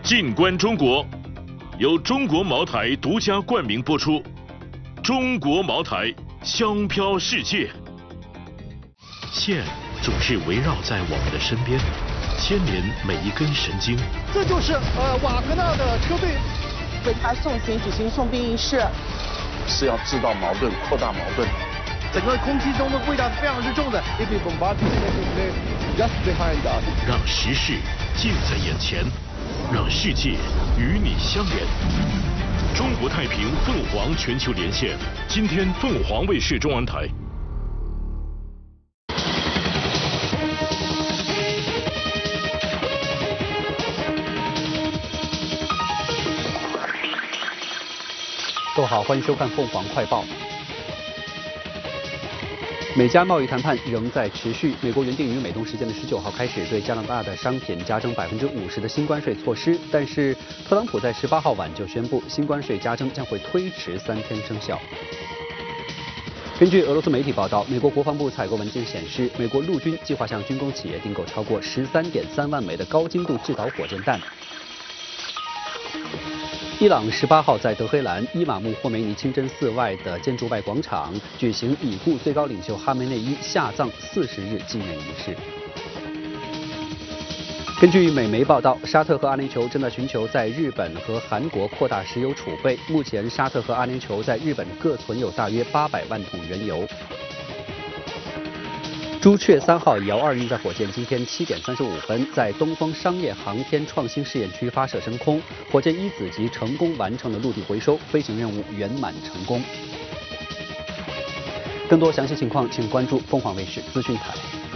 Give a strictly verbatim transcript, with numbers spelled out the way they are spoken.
静观中国，由中国茅台独家冠名播出。中国茅台，香飘世界。线总是围绕在我们的身边，牵连每一根神经。 这就是呃瓦格纳的车队为他送行举行送殡仪式， 是要制造矛盾，扩大矛盾。 整个空气中的味道是非常之重的。 让时事近在眼前，让世界与你相连。中国太平凤凰全球连线，今天凤凰卫视中文台。 各位好，欢迎收看凤凰快报。美加贸易谈判仍在持续。美国原定于美东时间的十九号开始对加拿大的商品加征百分之五十的新关税措施，但是特朗普在十八号晚就宣布，新关税加征将会推迟三天生效。根据俄罗斯媒体报道，美国国防部采购文件显示，美国陆军计划向军工企业订购超过十三点三万枚的高精度制导火箭弹。伊朗十八号在德黑兰伊玛目霍梅尼清真寺外的建筑外广场举行已故最高领袖哈梅内伊下葬四十日纪念仪式。根据美媒报道，沙特和阿联酋正在寻求在日本和韩国扩大石油储备。目前，沙特和阿联酋在日本各存有大约八百万桶原油。朱雀三号遥二运载火箭今天七点三十五分在东风商业航天创新试验区发射升空，火箭一子级成功完成了陆地回收，飞行任务圆满成功。更多详细情况，请关注凤凰卫视资讯台。